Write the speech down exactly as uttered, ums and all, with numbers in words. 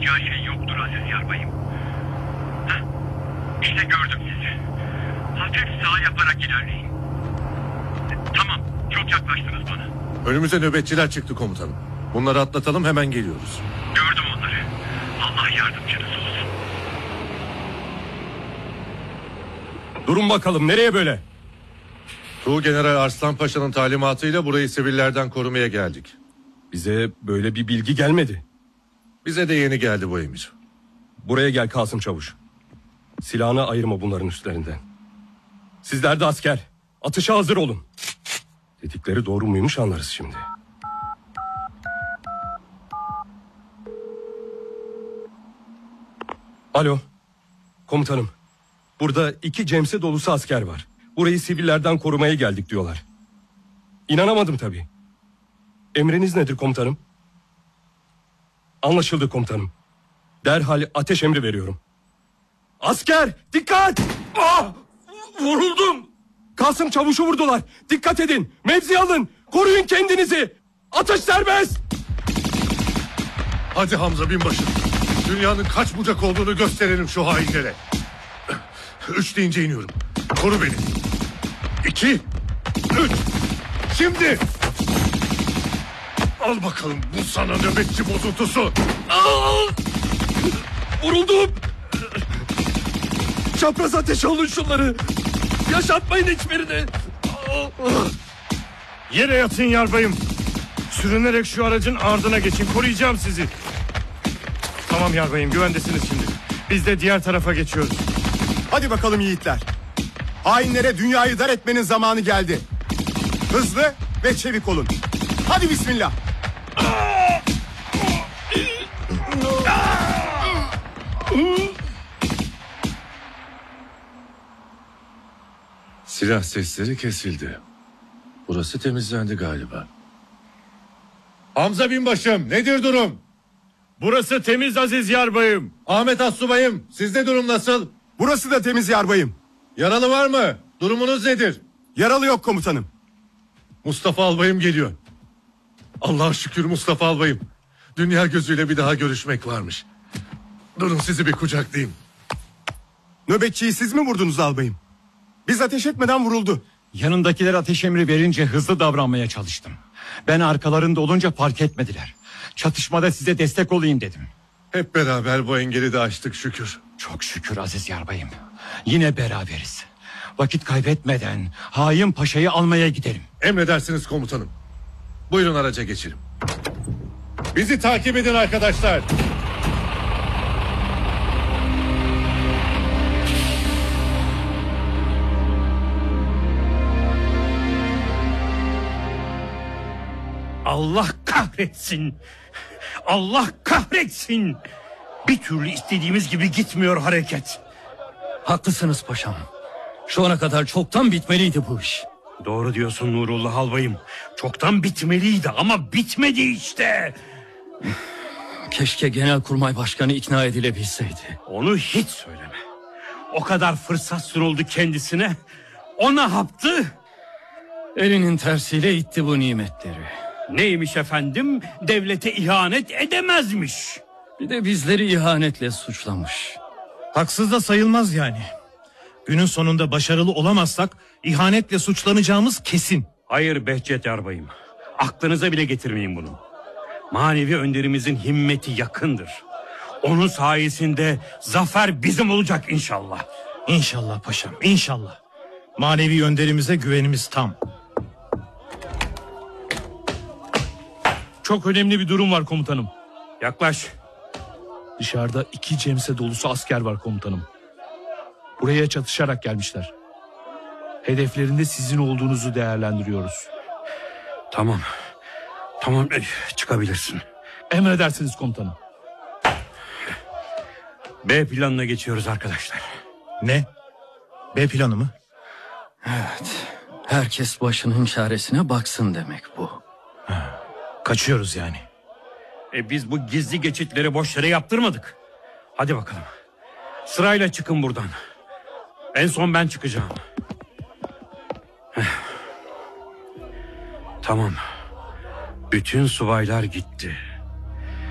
yapacağı şey yoktur Aziz Yarbayım. Heh, işte gördüm sizi. Hafif sağ yaparak ilerleyin. Tamam, çok yaklaştınız bana. Önümüze nöbetçiler çıktı komutanım. Bunları atlatalım, hemen geliyoruz. Gördüm onları. Allah yardımcınız olsun. Durun bakalım, nereye böyle? Tuğgeneral Arslan Paşa'nın talimatıyla burayı sivillerden korumaya geldik. Bize böyle bir bilgi gelmedi. Bize de yeni geldi bu emir. Buraya gel Kasım Çavuş. Silahını ayırma bunların üstlerinden. Sizler de asker. Atışa hazır olun. Dedikleri doğru muymuş anlarız şimdi. Alo. Komutanım. Burada iki cemse dolusu asker var. Burayı sivillerden korumaya geldik diyorlar. İnanamadım tabii. Emriniz nedir komutanım? Anlaşıldı komutanım. Derhal ateş emri veriyorum. Asker dikkat! Ah! Vuruldum! Kasım Çavuş'u vurdular. Dikkat edin. Mevzi alın. Koruyun kendinizi. Atış serbest. Hadi Hamza binbaşı. Dünyanın kaç bucak olduğunu gösterelim şu hainlere. Üç deyince iniyorum. Koru beni. İki. Üç. Şimdi. Al bakalım bu sana nöbetçi bozuntusu. Aa! Vuruldum. Çapraz ateş alın şunları. Yaşatmayın hiçbirini. Yere yatın yarbayım. Sürünerek şu aracın ardına geçin. Koruyacağım sizi. Tamam yarbayım, güvendesiniz şimdi. Biz de diğer tarafa geçiyoruz. Hadi bakalım yiğitler. Hainlere dünyayı dar etmenin zamanı geldi. Hızlı ve çevik olun. Hadi bismillah. Silah sesleri kesildi. Burası temizlendi galiba. Hamza binbaşım, nedir durum? Burası temiz Aziz yarbayım. Ahmet Assubayım, sizde durum nasıl? Burası da temiz yarbayım. Yaralı var mı? Durumunuz nedir? Yaralı yok komutanım. Mustafa albayım geliyor. Allah'a şükür Mustafa albayım. Dünya gözüyle bir daha görüşmek varmış. Durun sizi bir kucaklayayım. Nöbetçiyi siz mi vurdunuz albayım? Biz ateş etmeden vuruldu. Yanındakiler ateş emri verince hızlı davranmaya çalıştım. Ben arkalarında olunca fark etmediler. Çatışmada size destek olayım dedim. Hep beraber bu engeli de aştık şükür. Çok şükür Aziz Yarbayım. Yine beraberiz. Vakit kaybetmeden hain paşayı almaya gidelim. Emredersiniz komutanım. Buyurun araca geçelim. Bizi takip edin arkadaşlar. Allah kahretsin. Allah kahretsin. Bir türlü istediğimiz gibi gitmiyor hareket. Haklısınız paşam. Şu ana kadar çoktan bitmeliydi bu iş. Doğru diyorsun Nurullah albayım. Çoktan bitmeliydi ama bitmedi işte. Keşke Genelkurmay Başkanı ikna edilebilseydi. Onu hiç söyleme. O kadar fırsat sunuldu kendisine. O ne yaptı? Elinin tersiyle itti bu nimetleri. Neymiş efendim? Devlete ihanet edemezmiş. Bir de bizleri ihanetle suçlamış. Haksız da sayılmaz yani. Günün sonunda başarılı olamazsak ihanetle suçlanacağımız kesin. Hayır Behçet Yarbayım. Aklınıza bile getirmeyin bunu. Manevi önderimizin himmeti yakındır. Onun sayesinde zafer bizim olacak inşallah. İnşallah paşam, inşallah. Manevi önderimize güvenimiz tam. Çok önemli bir durum var komutanım. Yaklaş. Dışarıda iki cemse dolusu asker var komutanım. Buraya çatışarak gelmişler. Hedeflerinde sizin olduğunuzu değerlendiriyoruz. Tamam. Tamam, çıkabilirsin. Emredersiniz komutanım. B planına geçiyoruz arkadaşlar. Ne? B planı mı? Evet. Herkes başının çaresine baksın demek bu. Ha, kaçıyoruz yani. E biz bu gizli geçitleri boş yere yaptırmadık. Hadi bakalım. Sırayla çıkın buradan. En son ben çıkacağım. Tamam. Bütün subaylar gitti.